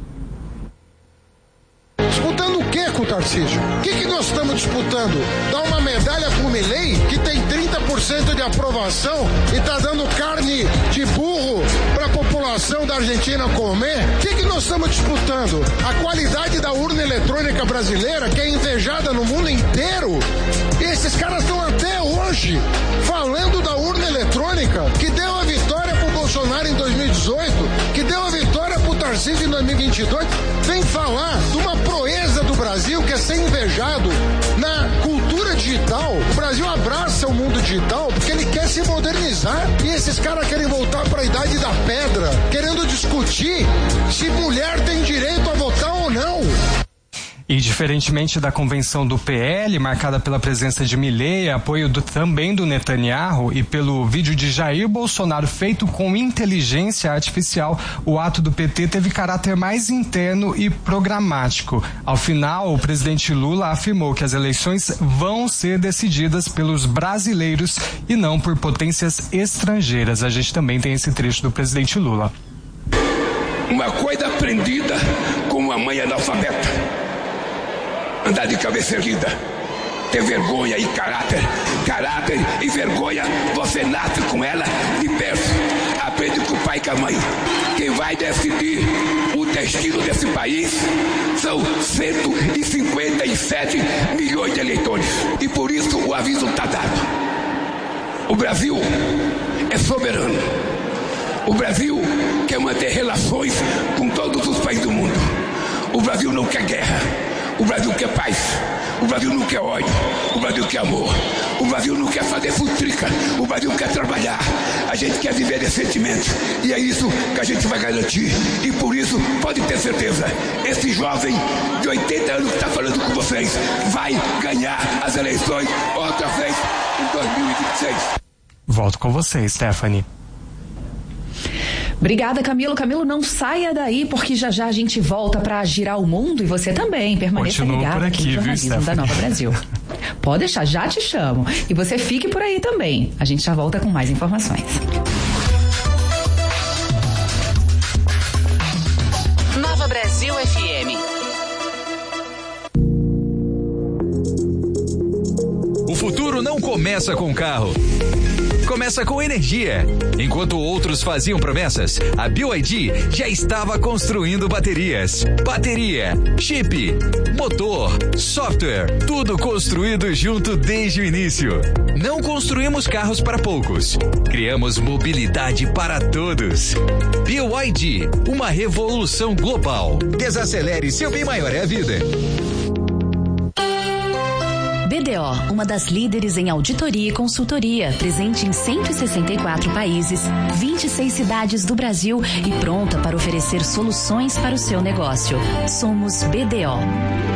Disputando o que com o Tarcísio? O que, que nós estamos disputando? Dar uma medalha pro Milei, que tem trinta por cento de aprovação e tá dando carne de burro para a população da Argentina comer? O que, que nós estamos disputando? A qualidade da urna eletrônica brasileira, que é invejada no mundo inteiro? E esses caras estão até hoje falando da urna eletrônica, que deu a vitória pro Bolsonaro em dois mil e dezoito, que deu a vitória pro Tarcísio em dois mil e vinte e dois. Vem falar de uma proeza do Brasil que é ser invejado na cultura digital. O Brasil abraça o mundo digital porque ele quer se modernizar, e esses caras querem voltar para a idade da pedra, querendo discutir se mulher tem direito a votar ou não. E diferentemente da convenção do P L, marcada pela presença de Milei, apoio do, também do Netanyahu, e pelo vídeo de Jair Bolsonaro feito com inteligência artificial, o ato do P T teve caráter mais interno e programático. Ao final, o presidente Lula afirmou que as eleições vão ser decididas pelos brasileiros e não por potências estrangeiras. A gente também tem esse trecho do presidente Lula. Uma coisa aprendida com uma mãe analfabeta: andar de cabeça erguida, ter vergonha e caráter, caráter e vergonha, você nasce com ela de berço, aprende com o pai e com a mãe. Quem vai decidir o destino desse país são cento e cinquenta e sete milhões de eleitores, e por isso o aviso está dado. O Brasil é soberano, o Brasil quer manter relações com todos os países do mundo, o Brasil não quer guerra, o Brasil quer paz, o Brasil não quer ódio, o Brasil quer amor, o Brasil não quer fazer futrica, o Brasil quer trabalhar, a gente quer viver decentemente, e é isso que a gente vai garantir. E por isso, pode ter certeza, esse jovem de oitenta anos que está falando com vocês vai ganhar as eleições outra vez em dois mil e vinte e seis. Volto com você, Stephanie. Obrigada, Camilo. Camilo, não saia daí, porque já já a gente volta para girar o mundo, e você também. Permaneça Continuo ligado por aqui, no jornalismo viu, da Nova Brasil. Pode deixar, já te chamo. E você fique por aí também. A gente já volta com mais informações. Nova Brasil F M. O futuro não começa com carro. começa com energia. Enquanto outros faziam promessas, a B Y D já estava construindo baterias. Bateria, chip, motor, software, tudo construído junto desde o início. Não construímos carros para poucos. Criamos mobilidade para todos. B Y D, uma revolução global. Desacelere, seu bem maior é a vida. B D O, uma das líderes em auditoria e consultoria, presente em cento e sessenta e quatro países, vinte e seis cidades do Brasil e pronta para oferecer soluções para o seu negócio. Somos B D O.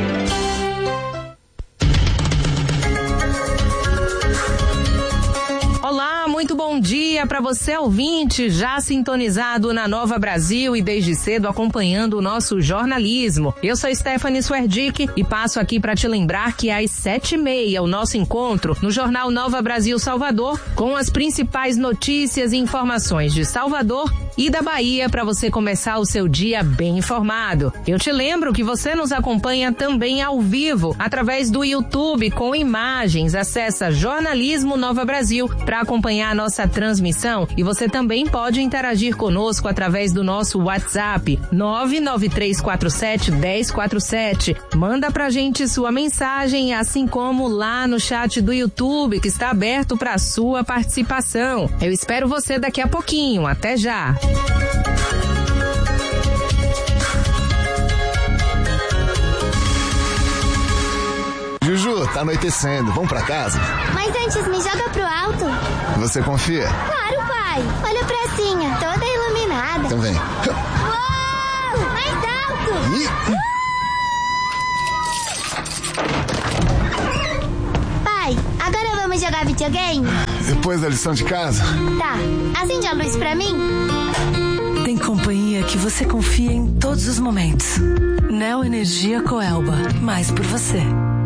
Muito bom dia para você, ouvinte, já sintonizado na Nova Brasil e desde cedo acompanhando o nosso jornalismo. Eu sou Stephanie Swerdick e passo aqui para te lembrar que às sete e meia o nosso encontro no Jornal Nova Brasil Salvador com as principais notícias e informações de Salvador e da Bahia para você começar o seu dia bem informado. Eu te lembro que você nos acompanha também ao vivo através do YouTube com imagens. Acessa Jornalismo Nova Brasil para acompanhar a nossa transmissão e você também pode interagir conosco através do nosso WhatsApp nove nove três quatro sete um zero quatro sete. Manda pra gente sua mensagem, assim como lá no chat do YouTube que está aberto para sua participação. Eu espero você daqui a pouquinho. Até já! Juju, tá anoitecendo. Vamos pra casa? Mas antes me joga pro alto. Você confia? Claro, pai. Olha a pracinha, toda iluminada. Então vem. Uou! Mais alto! Uh! Pai, agora vamos jogar videogame? Depois da lição de casa? Tá. Acende a luz pra mim. Tem companhia que você confia em todos os momentos. Neo Energia Coelba. Mais por você.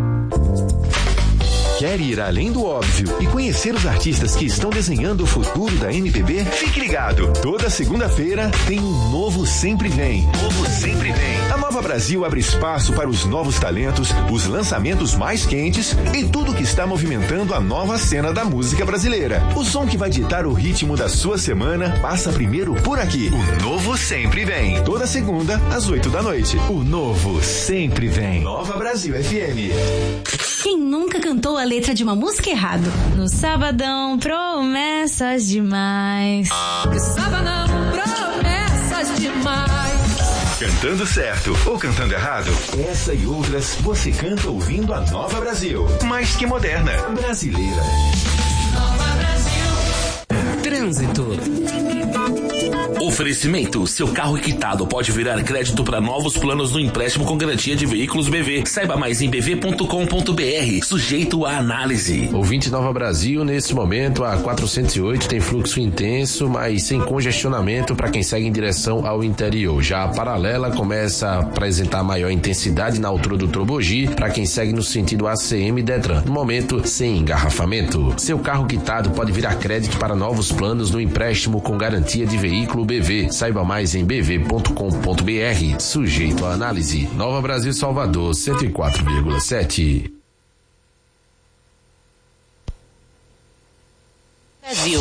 Quer ir além do óbvio e conhecer os artistas que estão desenhando o futuro da M P B? Fique ligado! Toda segunda-feira tem um Novo Sempre Vem. Novo Sempre Vem. A Nova Brasil abre espaço para os novos talentos, os lançamentos mais quentes e tudo que está movimentando a nova cena da música brasileira. O som que vai ditar o ritmo da sua semana passa primeiro por aqui. O Novo Sempre Vem. Toda segunda, às oito da noite. O Novo Sempre Vem. Nova Brasil F M. Quem nunca cantou a letra de uma música errado? No sabadão, promessas demais. No sabadão, promessas demais. Cantando certo ou cantando errado? Essa e outras você canta ouvindo a Nova Brasil. Mais que moderna, brasileira. Nova Brasil. Trânsito. Oferecimento: seu carro quitado pode virar crédito para novos planos no empréstimo com garantia de veículos B V. Saiba mais em b v ponto com ponto b r. Sujeito à análise. Ouvinte Nova Brasil, nesse momento a quatrocentos e oito tem fluxo intenso, mas sem congestionamento para quem segue em direção ao interior. Já a paralela começa a apresentar maior intensidade na altura do Trobogi para quem segue no sentido A C M Detran. No momento, sem engarrafamento. Seu carro quitado pode virar crédito para novos planos no empréstimo com garantia de veículo B V. Saiba mais em b v ponto com ponto b r. Sujeito à análise. Nova Brasil Salvador, cento e quatro vírgula sete. Brasil.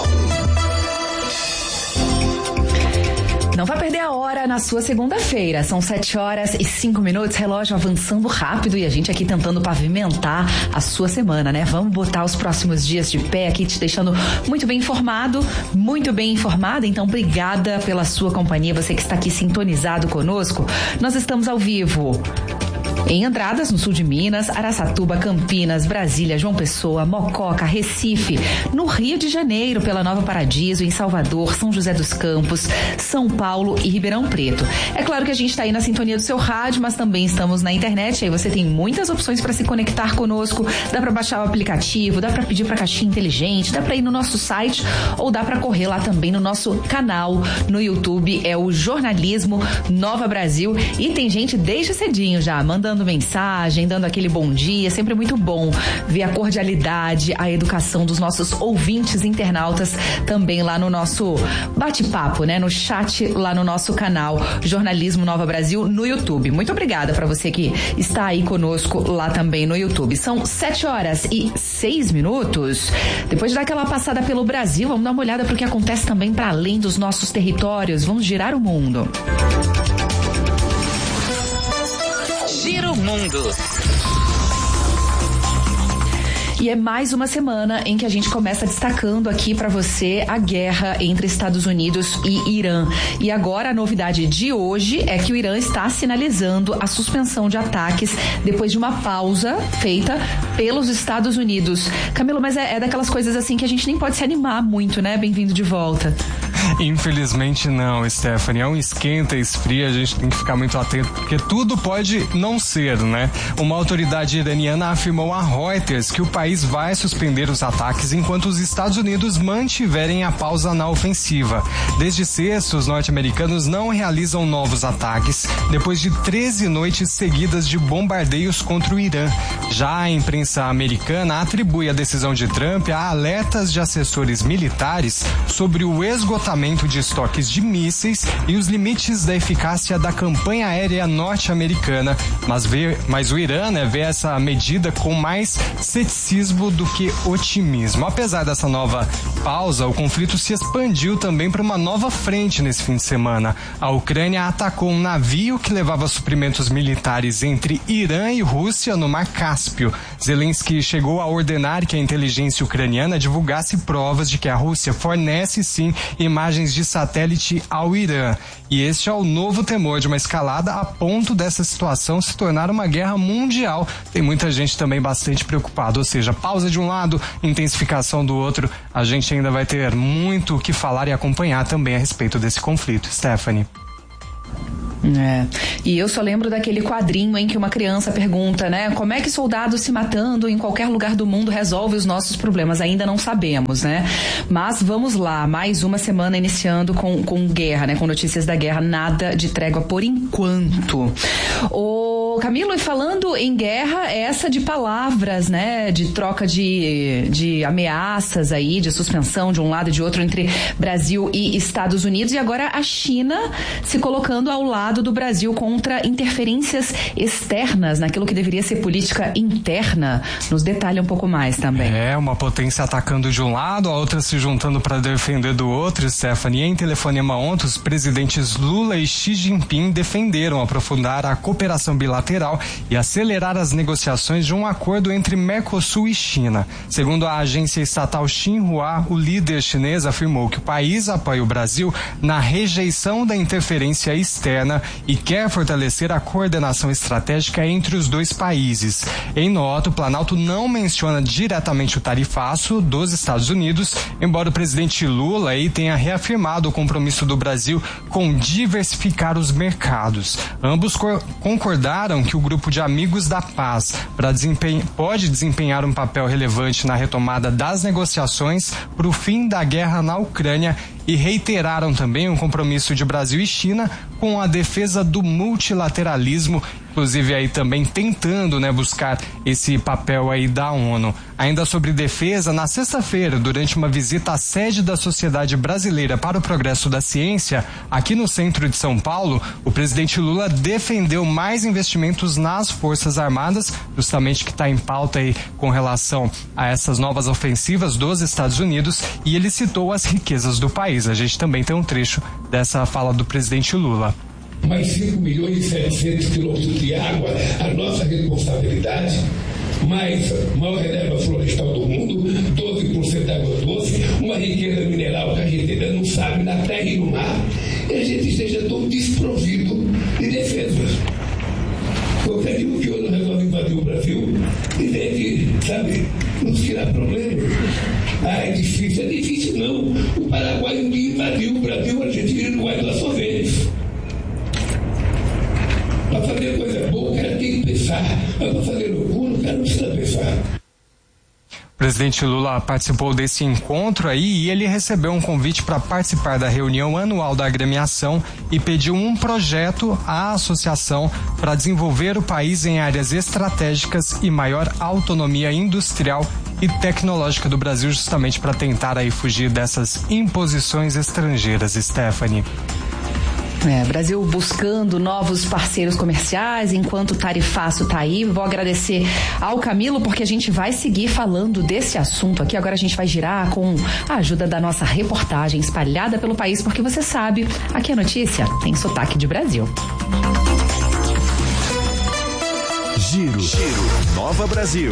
Não vai perder a hora na sua segunda-feira. São sete horas e cinco minutos, relógio avançando rápido e a gente aqui tentando pavimentar a sua semana, né? Vamos botar os próximos dias de pé aqui, te deixando muito bem informado, muito bem informada. Então, obrigada pela sua companhia, você que está aqui sintonizado conosco. Nós estamos ao vivo em Andradas, no sul de Minas, Araçatuba, Campinas, Brasília, João Pessoa, Mococa, Recife, no Rio de Janeiro, pela Nova Paradiso, em Salvador, São José dos Campos, São Paulo e Ribeirão Preto. É claro que a gente está aí na sintonia do seu rádio, mas também estamos na internet, aí você tem muitas opções para se conectar conosco, dá para baixar o aplicativo, dá para pedir para caixinha inteligente, dá para ir no nosso site ou dá para correr lá também no nosso canal no YouTube, é o Jornalismo Nova Brasil, e tem gente desde cedinho já mandando mandando mensagem, dando aquele bom dia. Sempre muito bom ver a cordialidade, a educação dos nossos ouvintes internautas também lá no nosso bate-papo, né? No chat lá no nosso canal Jornalismo Nova Brasil no YouTube. Muito obrigada para você que está aí conosco lá também no YouTube. São sete horas e seis minutos. Depois de dar aquela passada pelo Brasil, vamos dar uma olhada para o que acontece também para além dos nossos territórios. Vamos girar o mundo. Gira o mundo. E é mais uma semana em que a gente começa destacando aqui para você a guerra entre Estados Unidos e Irã. E agora a novidade de hoje é que o Irã está sinalizando a suspensão de ataques depois de uma pausa feita pelos Estados Unidos. Camilo, mas é, é daquelas coisas assim que a gente nem pode se animar muito, né? Bem-vindo de volta. Infelizmente não, Stephanie. É um esquenta, esfria, a gente tem que ficar muito atento, porque tudo pode não ser, né? Uma autoridade iraniana afirmou a Reuters que o país vai suspender os ataques enquanto os Estados Unidos mantiverem a pausa na ofensiva. Desde sexta, os norte-americanos não realizam novos ataques depois de treze noites seguidas de bombardeios contra o Irã. Já a imprensa americana atribui a decisão de Trump a alertas de assessores militares sobre o esgotamento de estoques de mísseis e os limites da eficácia da campanha aérea norte-americana, mas, vê, mas o Irã, né, vê essa medida com mais ceticismo do que otimismo. Apesar dessa nova pausa, o conflito se expandiu também para uma nova frente nesse fim de semana. A Ucrânia atacou um navio que levava suprimentos militares entre Irã e Rússia no Mar Cáspio. Zelensky chegou a ordenar que a inteligência ucraniana divulgasse provas de que a Rússia fornece sim imagens de satélite ao Irã. E este é o novo temor de uma escalada a ponto dessa situação se tornar uma guerra mundial. Tem muita gente também bastante preocupada, ou seja, pausa de um lado, intensificação do outro. A gente ainda vai ter muito o que falar e acompanhar também a respeito desse conflito. Stephanie. É. E eu só lembro daquele quadrinho em que uma criança pergunta, né? Como é que soldados se matando em qualquer lugar do mundo resolve os nossos problemas? Ainda não sabemos, né? Mas vamos lá, mais uma semana iniciando com, com guerra, né? Com notícias da guerra, nada de trégua por enquanto. Ô, Camilo, e falando em guerra, essa de palavras, né? De troca de, de ameaças aí, de suspensão de um lado e de outro entre Brasil e Estados Unidos. E agora a China se colocando ao lado do Brasil contra interferências externas naquilo que deveria ser política interna. Nos detalha um pouco mais também. É, uma potência atacando de um lado, a outra se juntando para defender do outro, Stephanie. Em telefonema ontem, os presidentes Lula e Xi Jinping defenderam aprofundar a cooperação bilateral e acelerar as negociações de um acordo entre Mercosul e China. Segundo a agência estatal Xinhua, o líder chinês afirmou que o país apoia o Brasil na rejeição da interferência externa e quer fortalecer a coordenação estratégica entre os dois países. Em nota, o Planalto não menciona diretamente o tarifaço dos Estados Unidos, embora o presidente Lula aí tenha reafirmado o compromisso do Brasil com diversificar os mercados. Ambos co- concordaram que o grupo de amigos da paz para desempenho, pode desempenhar um papel relevante na retomada das negociações para o fim da guerra na Ucrânia e reiteraram também um compromisso de Brasil e China com a defesa do multilateralismo, inclusive aí também tentando, né, buscar esse papel aí da ONU. Ainda sobre defesa, na sexta-feira, durante uma visita à sede da Sociedade Brasileira para o Progresso da Ciência, aqui no centro de São Paulo, o presidente Lula defendeu mais investimentos nas Forças Armadas, justamente que está em pauta aí com relação a essas novas ofensivas dos Estados Unidos, e ele citou as riquezas do país. A gente também tem um trecho dessa fala do presidente Lula. Mais cinco milhões e setecentos quilômetros de água, a nossa responsabilidade, mais a maior reserva florestal do mundo, doze por cento da água doce, uma riqueza mineral que a gente ainda não sabe na terra e no mar, e a gente esteja todo desprovido de defesa. Qualquer dia que eu não resolve invadir o Brasil, e tem que, sabe, nos tirar problemas. Ah, é difícil, é difícil não. O Paraguai um dia invadiu o Brasil, a Argentina e o Uruguai duas só vezes. Para fazer coisa boa, o cara tem que pensar. Mas para fazer loucura, o cara não precisa pensar. O presidente Lula participou desse encontro aí e ele recebeu um convite para participar da reunião anual da agremiação e pediu um projeto à associação para desenvolver o país em áreas estratégicas e maior autonomia industrial e tecnológica do Brasil, justamente para tentar aí fugir dessas imposições estrangeiras, Stephanie. É, Brasil buscando novos parceiros comerciais, enquanto o tarifaço tá aí. Vou agradecer ao Camilo, porque a gente vai seguir falando desse assunto aqui. Agora a gente vai girar com a ajuda da nossa reportagem espalhada pelo país, porque você sabe, aqui a notícia tem sotaque de Brasil. Giro, Giro, Nova Brasil.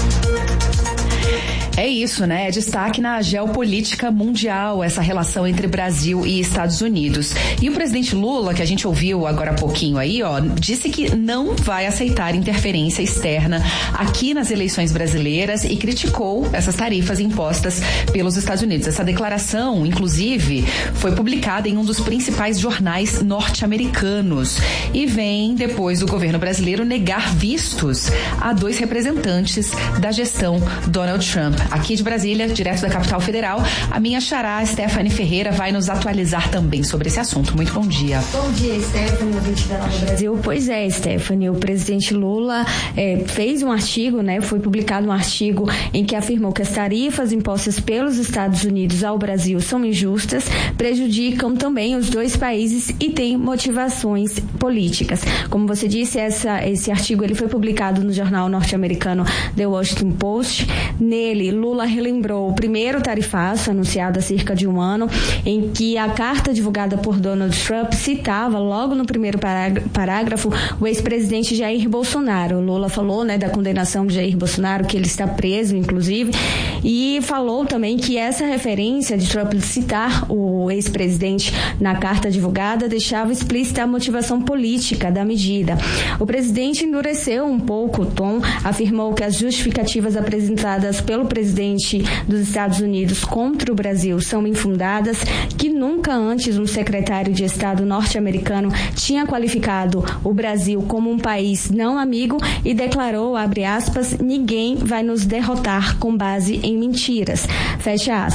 É isso, né? É destaque na geopolítica mundial, essa relação entre Brasil e Estados Unidos. E o presidente Lula, que a gente ouviu agora há pouquinho aí, ó, disse que não vai aceitar interferência externa aqui nas eleições brasileiras e criticou essas tarifas impostas pelos Estados Unidos. Essa declaração, inclusive, foi publicada em um dos principais jornais norte-americanos e vem depois do governo brasileiro negar vistos a dois representantes da gestão Donald Trump. Aqui de Brasília, direto da capital federal, a minha xará, Stephanie Ferreira, vai nos atualizar também sobre esse assunto. Muito bom dia. Bom dia, Stephanie, ouvinte da Nova Brasil. Pois é, Stephanie, o presidente Lula é, fez um artigo, né, foi publicado um artigo em que afirmou que as tarifas impostas pelos Estados Unidos ao Brasil são injustas, prejudicam também os dois países e têm motivações políticas. Como você disse, essa, esse artigo ele foi publicado no jornal norte-americano The Washington Post. Nele, Lula relembrou o primeiro tarifaço anunciado há cerca de um ano, em que a carta divulgada por Donald Trump citava logo no primeiro parágrafo o ex-presidente Jair Bolsonaro. Lula falou, né, da condenação de Jair Bolsonaro, que ele está preso, inclusive, e falou também que essa referência de Trump de citar o ex-presidente na carta divulgada deixava explícita a motivação política da medida. O presidente endureceu um pouco o tom, afirmou que as justificativas apresentadas pelo presidente dos Estados Unidos contra o Brasil são infundadas, que nunca antes um secretário de Estado norte-americano tinha qualificado o Brasil como um país não amigo e declarou, abre aspas, ninguém vai nos derrotar com base em mentiras, fecha aspas.